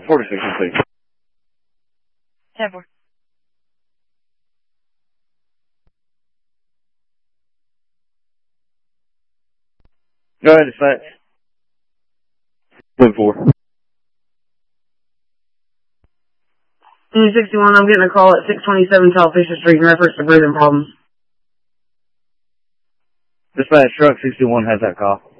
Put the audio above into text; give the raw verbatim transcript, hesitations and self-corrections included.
forty-six, please. ten four. Go ahead, dispatch. ten four. Unit sixty-one, I'm getting a call at six twenty-seven South Fisher Street in reference to breathing problems. Dispatch, truck sixty-one has that call.